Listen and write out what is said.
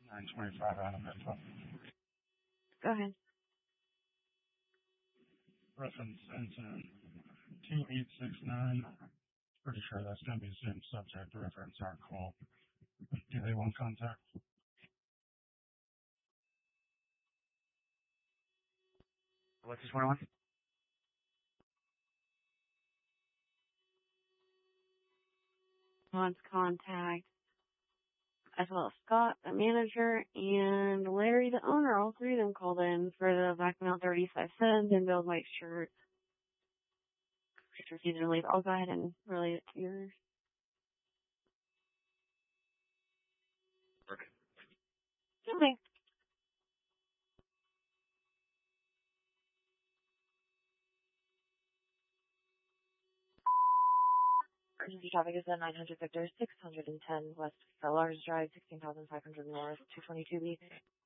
925 Adam Info. Go ahead. Reference incident 2869. Pretty sure that's going to be the same subject reference article. Do they want contact? What's this 101? Wants contact, as well as Scott, the manager, and Larry, the owner. All three of them called in for the vacuum out 35 cents and Bill's white shirt. Just refusing to leave. I'll go ahead and relay it to yours. Okay. Emergency traffic is at 900 Victor, 610 West Fellars Drive, 16,500 North, 222B.